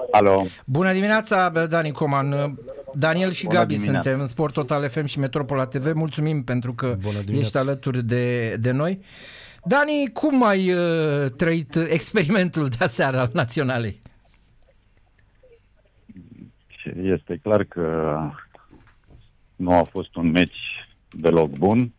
Alo. Bună dimineața, Dani Coman. Daniel și Bună Gabi dimineața. suntem în Sport Total FM și Metropola TV. Mulțumim pentru că ești alături de noi. Dani, cum ai trăit experimentul de aseară al Naționalei? Este clar că nu a fost un meci deloc bun,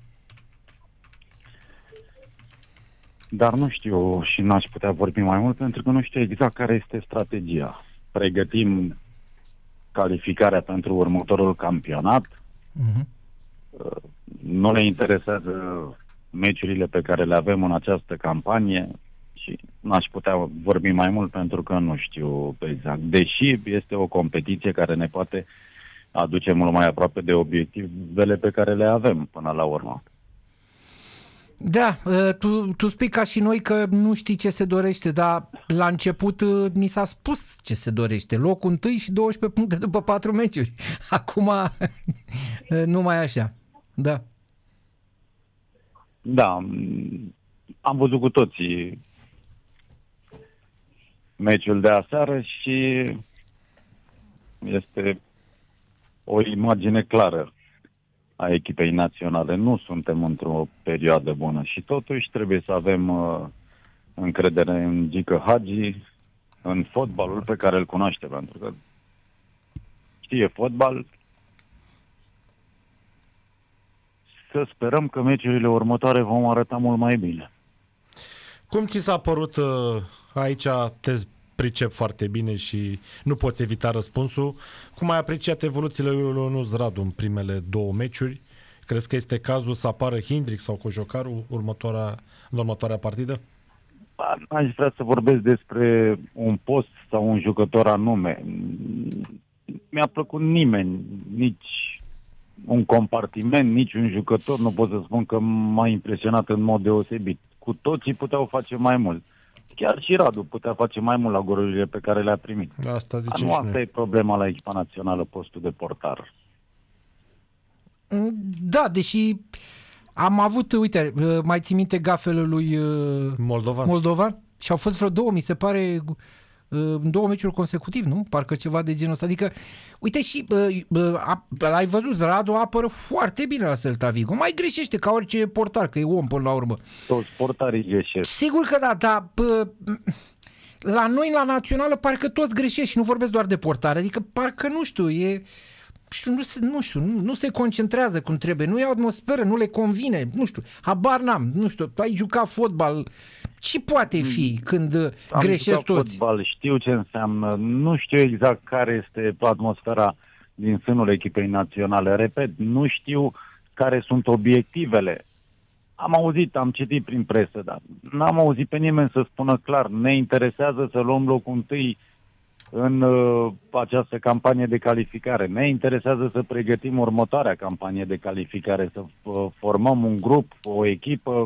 dar nu știu și n-aș putea vorbi mai mult pentru că nu știu exact care este strategia. Pregătim calificarea pentru următorul campionat, nu ne interesează meciurile pe care le avem în această campanie și n-aș putea vorbi mai mult pentru că nu știu exact. Deși este o competiție care ne poate aduce mult mai aproape de obiectivele pe care le avem până la urmă. Da, tu spui ca și noi că nu știi ce se dorește, dar la început ni s-a spus ce se dorește. Locul 1 și 12 puncte după 4 meciuri. Acum nu mai așa. Da. Da, am văzut cu toții meciul de aseară și este o imagine clară a echipei naționale. Nu suntem într-o perioadă bună și totuși trebuie să avem încredere în Gică Hagi, în fotbalul pe care îl cunoaște, pentru că știe fotbal. Să sperăm că meciurile următoare vom arăta mult mai bine. Cum ți s-a părut aici? Te pricep foarte bine și nu poți evita răspunsul. Cum ai apreciat evoluțiile lui Ionuț Radu în primele 2 meciuri? Crezi că este cazul să apară Hindrix sau Cojocaru în următoarea partidă? Aș vrea să vorbesc despre un post sau un jucător anume. Mi-a plăcut nimeni, nici un compartiment, nici un jucător, nu pot să spun că m-a impresionat în mod deosebit. Cu toții puteau face mai mult. Chiar și Radu putea face mai mult la golurile pe care le-a primit. Asta zicem Nu și asta noi. e problema la echipa națională, postul de portar. Da, deși am avut, uite, mai ții minte gafele lui Moldovan? Și au fost vreo 2, mi se pare, în 2 meciuri consecutiv, nu? Parcă ceva de genul ăsta. Adică, uite și, l-ai văzut, Radu apără foarte bine la Celta Vigo. Mai greșește ca orice portar, că e om până la urmă. Toți portarii greșesc. Sigur că da, dar la noi, la națională, parcă toți greșesc și nu vorbesc doar de portare. Adică, parcă, nu știu, nu se concentrează cum trebuie, nu e atmosferă, nu le convine, nu știu, habar n-am, nu știu, ai jucat fotbal, ce poate fi când greșesc toți? Fotbal, știu ce înseamnă, nu știu exact care este atmosfera din sânul echipei naționale, repet, nu știu care sunt obiectivele. Am auzit, am citit prin presă, dar n-am auzit pe nimeni să spună clar, ne interesează să luăm locul 1 în această campanie de calificare. Ne interesează să pregătim următoarea campanie de calificare, să formăm un grup, o echipă,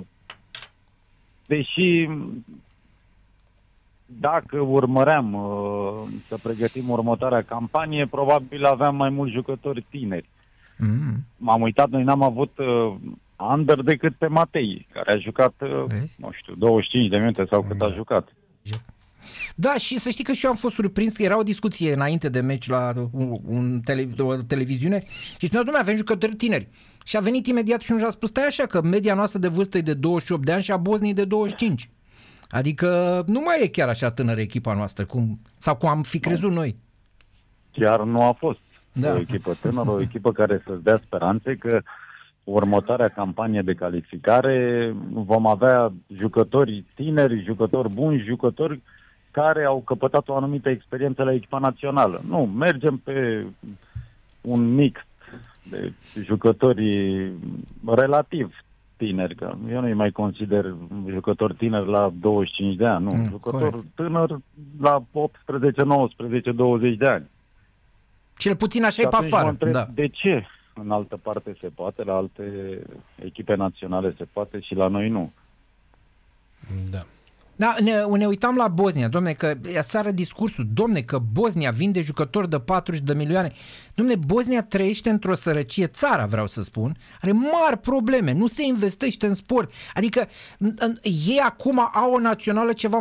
deși dacă urmăream să pregătim următoarea campanie, probabil aveam mai mulți jucători tineri. M-am uitat, noi n-am avut under decât pe Matei, care a jucat, nu știu, 25 de minute sau cât a jucat. Da, și să știi că și eu am fost surprins că era o discuție înainte de meci la o televiziune și spunea, dom'le, avem jucători tineri. Și a venit imediat și a spus, stai așa, că media noastră de vârstă e de 28 de ani și a Bosniei de 25. Adică nu mai e chiar așa tânără echipa noastră, cum am fi crezut noi. Chiar nu a fost o echipă tânără, o echipă care să-ți dea speranțe că următoarea campanie de calificare vom avea jucători tineri, jucători buni, jucători care au căpătat o anumită experiență la echipa națională. Nu, mergem pe un mix de jucători relativ tineri, că eu nu-i mai consider jucător tineri la 25 de ani, nu, jucător tânăr la 18, 19, 20 de ani. Cel puțin așa e pe afară. Da. De ce în altă parte se poate, la alte echipe naționale se poate și la noi nu? Da. Da, ne uitam la Bosnia, domne, că aseară discursul, domne, că Bosnia vinde jucători de 40 de milioane. Domne, Bosnia trăiește într-o sărăcie, țara vreau să spun, are mari probleme, nu se investește în sport. Adică ei acum au o națională ceva